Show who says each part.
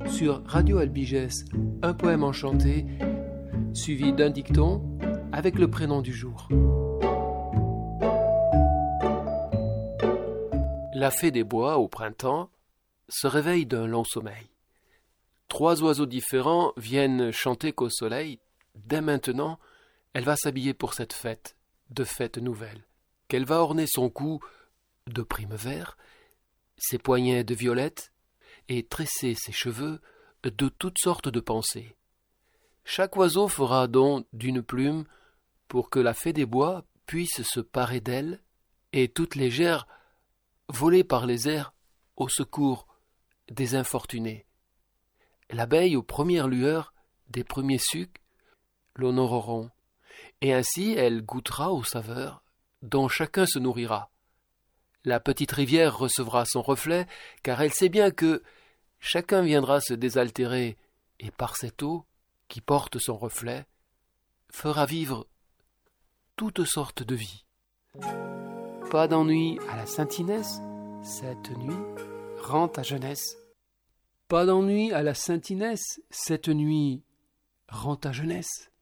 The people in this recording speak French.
Speaker 1: sur Radio Albigès, un poème enchanté, suivi d'un dicton avec le prénom du jour. La fée des bois, au printemps, se réveille d'un long sommeil. 3 oiseaux différents viennent chanter qu'au soleil, dès maintenant, elle va s'habiller pour cette fête, de fête nouvelle, qu'elle va orner son cou de prime vert, ses poignets de violette, et tresser ses cheveux de toutes sortes de pensées. Chaque oiseau fera don d'une plume pour que la fée des bois puisse se parer d'elle, et toute légère voler par les airs au secours des infortunés. L'abeille aux premières lueurs des premiers sucs l'honoreront, et ainsi elle goûtera aux saveurs dont chacun se nourrira. La petite rivière recevra son reflet, car elle sait bien que chacun viendra se désaltérer, et par cette eau, qui porte son reflet, fera vivre toutes sortes de vies. Pas d'ennui à la Saint-Inès, cette nuit rend ta jeunesse. Pas d'ennui à la Saint-Inès, cette nuit rend ta jeunesse.